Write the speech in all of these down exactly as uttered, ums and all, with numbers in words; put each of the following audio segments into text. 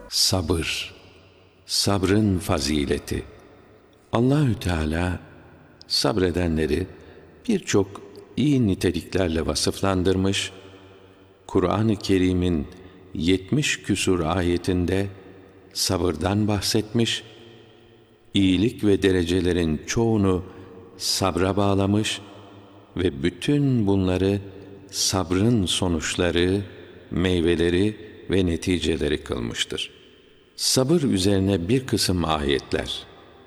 Sabır, sabrın fazileti. Allahü Teala sabredenleri birçok iyi niteliklerle vasıflandırmış. Kur'an-ı Kerim'in yetmiş küsur ayetinde sabırdan bahsetmiş. İyilik ve derecelerin çoğunu sabra bağlamış ve bütün bunları sabrın sonuçları, meyveleri ve neticeleri kılmıştır. Sabır üzerine bir kısım ayetler.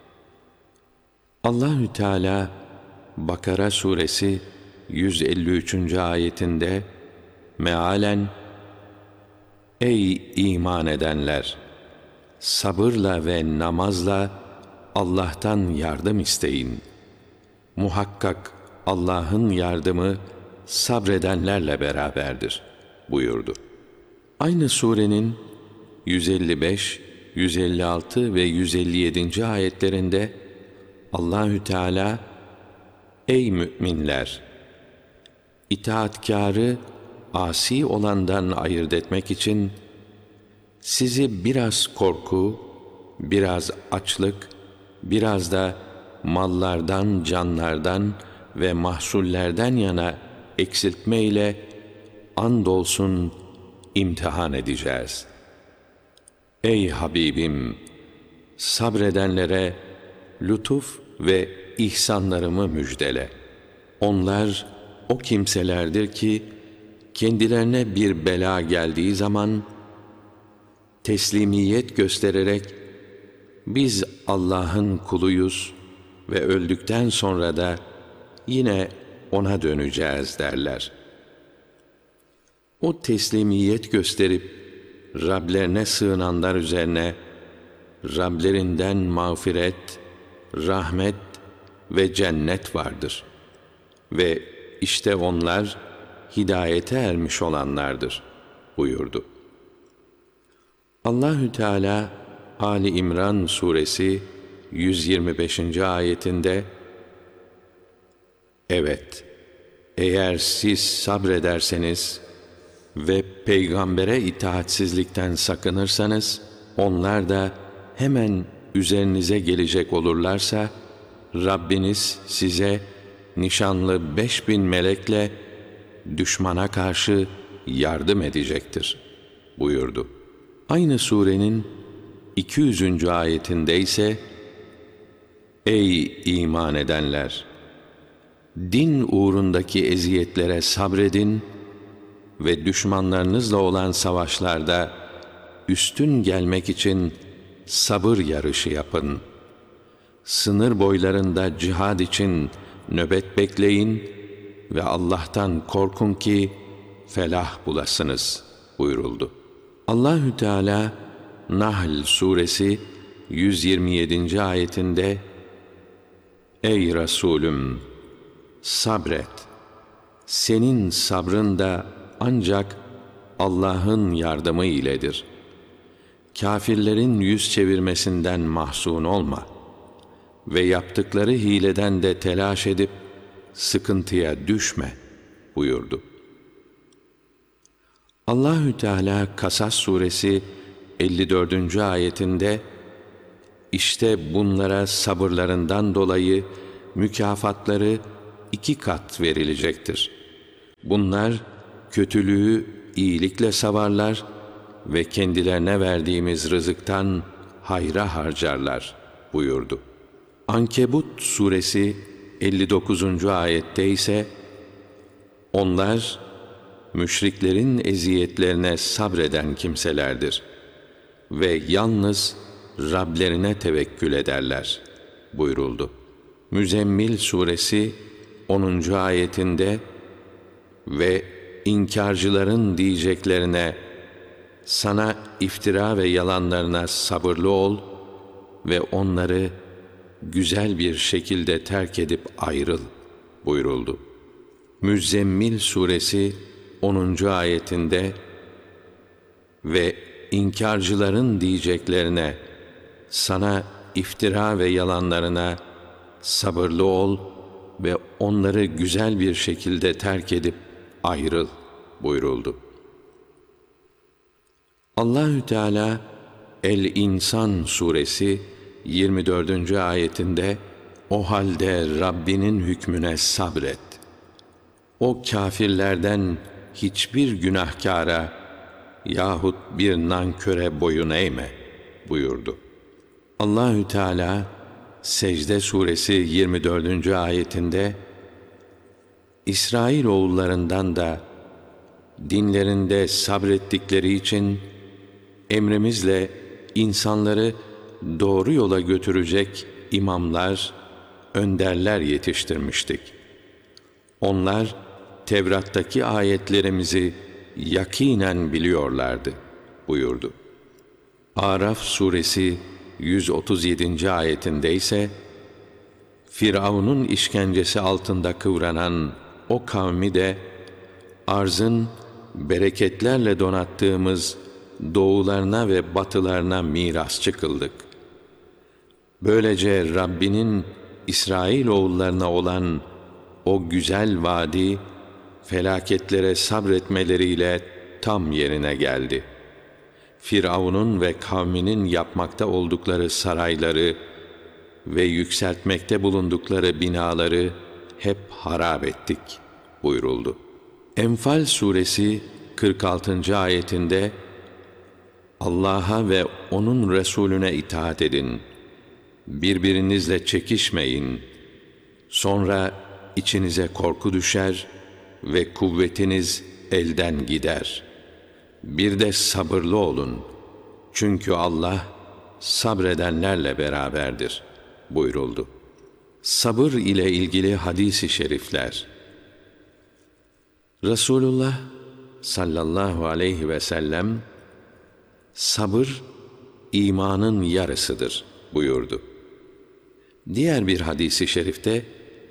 Allahü Teala Bakara suresi yüz elli üçüncü ayetinde mealen "Ey iman edenler! Sabırla ve namazla Allah'tan yardım isteyin. Muhakkak Allah'ın yardımı sabredenlerle beraberdir" buyurdu. Aynı surenin yüz elli beş, yüz elli altı ve yüz elli yedinci ayetlerinde Allahü Teala "Ey müminler! İtaatkârı asi olandan ayırt etmek için sizi biraz korku, biraz açlık, biraz da mallardan, canlardan ve mahsullerden yana eksiltme ile andolsun imtihan edeceğiz. Ey Habibim! Sabredenlere lütuf ve ihsanlarımı müjdele. Onlar o kimselerdir ki kendilerine bir bela geldiği zaman teslimiyet göstererek biz Allah'ın kuluyuz ve öldükten sonra da yine O'na döneceğiz derler. O teslimiyet gösterip Rablerine sığınanlar üzerine Rablerinden mağfiret, rahmet ve cennet vardır. Ve işte onlar hidayete ermiş olanlardır buyurdu. Allahü Teala Ali İmran suresi yüz yirmi beşinci ayetinde evet, eğer siz sabrederseniz ve peygambere itaatsizlikten sakınırsanız, onlar da hemen üzerinize gelecek olurlarsa, Rabbiniz size nişanlı beş bin melekle düşmana karşı yardım edecektir buyurdu. Aynı surenin iki yüzüncü ayetinde ise Ey iman edenler! Din uğrundaki eziyetlere sabredin ve düşmanlarınızla olan savaşlarda üstün gelmek için sabır yarışı yapın. Sınır boylarında cihad için nöbet bekleyin ve Allah'tan korkun ki felah bulasınız buyuruldu. Allahü Teala Nahl suresi yüz yirmi yedinci ayetinde Ey Resulüm! Sabret! Senin sabrın da ancak Allah'ın yardımı iledir. Kâfirlerin yüz çevirmesinden mahzun olma ve yaptıkları hileden de telaş edip sıkıntıya düşme buyurdu. Allahü Teala Kasas suresi elli dördüncü ayetinde işte bunlara sabırlarından dolayı mükafatları iki kat verilecektir. Bunlar kötülüğü iyilikle savarlar ve kendilerine verdiğimiz rızıktan hayra harcarlar buyurdu. Ankebut suresi elli dokuzuncu ayette ise onlar müşriklerin eziyetlerine sabreden kimselerdir ve yalnız Rablerine tevekkül ederler buyuruldu. Müzzemmil suresi onuncu ayetinde ve inkarcıların diyeceklerine sana iftira ve yalanlarına sabırlı ol ve onları güzel bir şekilde terk edip ayrıl buyuruldu. Müzzemmil suresi onuncu ayetinde ve inkarcıların diyeceklerine sana iftira ve yalanlarına sabırlı ol ve onları güzel bir şekilde terk edip ayrıl buyuruldu. Allahü Teala El-İnsan suresi yirmi dördüncü ayetinde o halde Rabbinin hükmüne sabret. O kâfirlerden hiçbir günahkâra yahut bir nanköre boyun eğme buyurdu. Allahü Teala Secde suresi yirmi dördüncü ayetinde İsrailoğullarından da dinlerinde sabrettikleri için emrimizle insanları doğru yola götürecek imamlar, önderler yetiştirmiştik. Onlar Tevrat'taki ayetlerimizi yakinen biliyorlardı buyurdu. Araf suresi yüz otuz yedinci ayetinde ise Firavun'un işkencesi altında kıvranan o kavmi de arzın bereketlerle donattığımız doğularına ve batılarına mirasçı kıldık. Böylece Rabbinin İsrailoğullarına olan o güzel vaadi felaketlere sabretmeleriyle tam yerine geldi. Firavun'un ve kavminin yapmakta oldukları sarayları ve yükseltmekte bulundukları binaları hep harap ettik buyuruldu. Enfal suresi kırk altıncı ayetinde Allah'a ve O'nun Resulüne itaat edin, birbirinizle çekişmeyin, sonra içinize korku düşer ve kuvvetiniz elden gider. Bir de sabırlı olun, çünkü Allah sabredenlerle beraberdir buyuruldu. Sabır ile ilgili hadis-i şerifler. Resulullah sallallahu aleyhi ve sellem, sabır imanın yarısıdır buyurdu. Diğer bir hadis-i şerifte,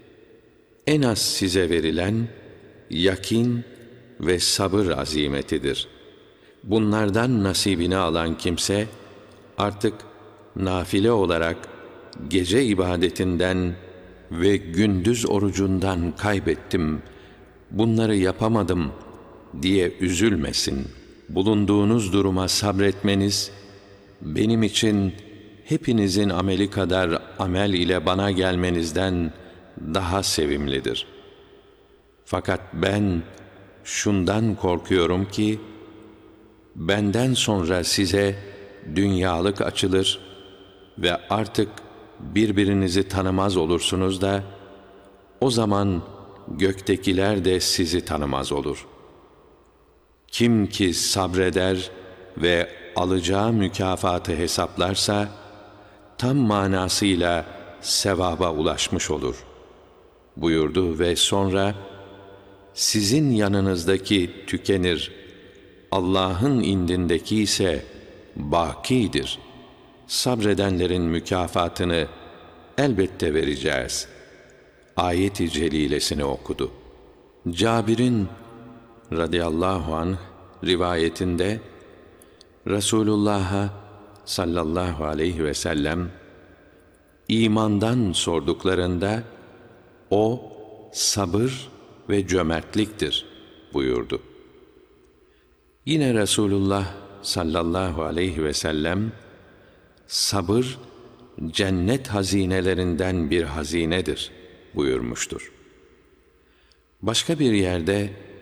en az size verilen yakin ve sabır azimetidir. Bunlardan nasibini alan kimse, artık nafile olarak gece ibadetinden ve gündüz orucundan kaybettim, bunları yapamadım diye üzülmesin. Bulunduğunuz duruma sabretmeniz, benim için hepinizin ameli kadar amel ile bana gelmenizden daha sevimlidir. Fakat ben şundan korkuyorum ki, benden sonra size dünyalık açılır ve artık birbirinizi tanımaz olursunuz da, o zaman göktekiler de sizi tanımaz olur. Kim ki sabreder ve alacağı mükafatı hesaplarsa, tam manasıyla sevaba ulaşmış olur buyurdu ve sonra, sizin yanınızdaki tükenir, Allah'ın indindeki ise bakidir. Sabredenlerin mükafatını elbette vereceğiz. Ayet-i celilesini okudu. Cabir'in radıyallahu anh rivayetinde Resulullah'a sallallahu aleyhi ve sellem imandan sorduklarında o sabır ve cömertliktir buyurdu. Yine Resulullah sallallahu aleyhi ve sellem sabır cennet hazinelerinden bir hazinedir buyurmuştur. Başka bir yerde